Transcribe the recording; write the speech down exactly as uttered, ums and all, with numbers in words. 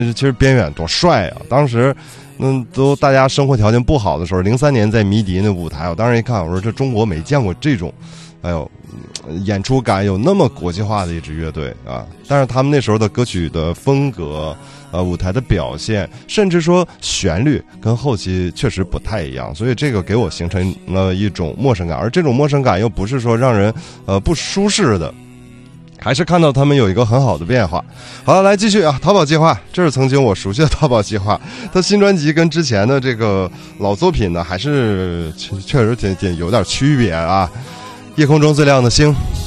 其实边远多帅啊！当时，嗯，都大家生活条件不好的时候，零三年在迷笛那舞台，我当时一看，我说这中国没见过这种，哎呦，演出感有那么国际化的一支乐队啊！但是他们那时候的歌曲的风格，呃，舞台的表现，甚至说旋律跟后期确实不太一样，所以这个给我形成了一种陌生感，而这种陌生感又不是说让人呃不舒适的。还是看到他们有一个很好的变化。好了，来继续啊！淘宝计划，这是曾经我熟悉的淘宝计划。他新专辑跟之前的这个老作品呢，还是确确实挺挺有点区别啊。夜空中最亮的星，